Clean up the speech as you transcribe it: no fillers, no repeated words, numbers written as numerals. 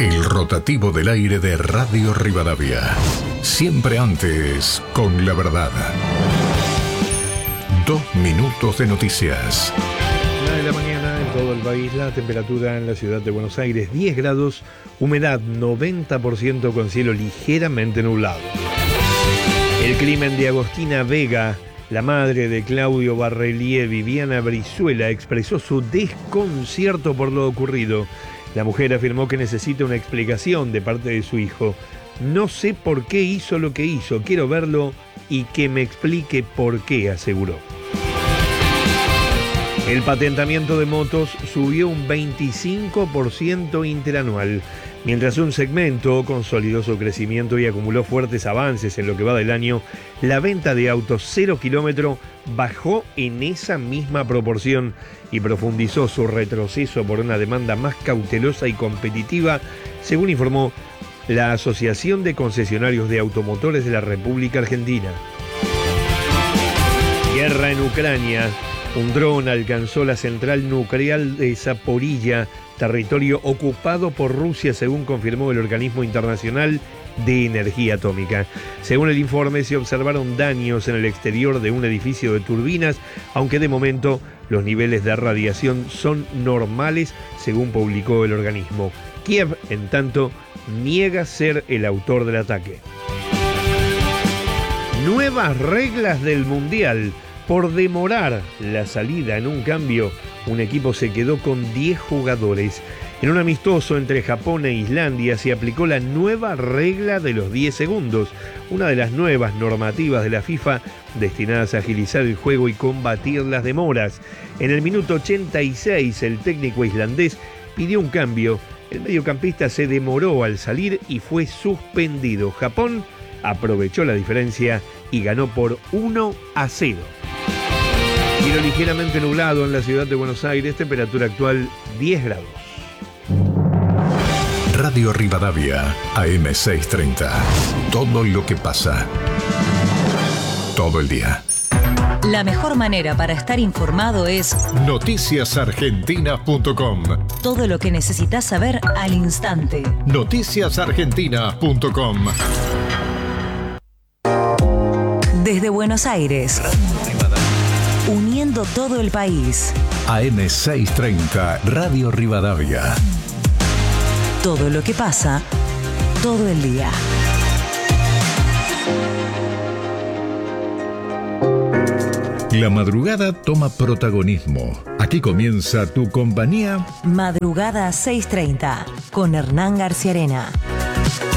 El rotativo del aire de Radio Rivadavia. Siempre antes, con la verdad. 2 minutos de noticias. 9 de la mañana en todo el país, la temperatura en la ciudad de Buenos Aires 10 grados, humedad 90% con cielo ligeramente nublado. El crimen de Agostina Vega, la madre de Claudio Barrelier, Viviana Brizuela, expresó su desconcierto por lo ocurrido. La mujer afirmó que necesita una explicación de parte de su hijo. No sé por qué hizo lo que hizo, quiero verlo y que me explique por qué, aseguró. El patentamiento de motos subió un 25% interanual, mientras un segmento consolidó su crecimiento y acumuló fuertes avances en lo que va del año. La venta de autos 0 kilómetro bajó en esa misma proporción y profundizó su retroceso por una demanda más cautelosa y competitiva, según informó la Asociación de Concesionarios de Automotores de la República Argentina. Guerra en Ucrania. Un dron alcanzó la central nuclear de Zaporilla, territorio ocupado por Rusia, según confirmó el Organismo Internacional de Energía Atómica. Según el informe, se observaron daños en el exterior de un edificio de turbinas, aunque de momento los niveles de radiación son normales, según publicó el organismo. Kiev, en tanto, niega ser el autor del ataque. Nuevas reglas del Mundial. Por demorar la salida en un cambio, un equipo se quedó con 10 jugadores. En un amistoso entre Japón e Islandia se aplicó la nueva regla de los 10 segundos, una de las nuevas normativas de la FIFA destinadas a agilizar el juego y combatir las demoras. En el minuto 86, el técnico islandés pidió un cambio. El mediocampista se demoró al salir y fue suspendido. Japón aprovechó la diferencia y ganó por 1-0. Cielo ligeramente nublado en la ciudad de Buenos Aires, temperatura actual 10 grados. Radio Rivadavia, AM630. Todo lo que pasa. Todo el día. La mejor manera para estar informado es noticiasargentinas.com. Todo lo que necesitas saber al instante. Noticiasargentinas.com. Desde Buenos Aires. Uniendo todo el país. AM630, Radio Rivadavia. Todo lo que pasa, todo el día. La madrugada toma protagonismo. Aquí comienza tu compañía. Madrugada 6:30 con Hernán García Arena.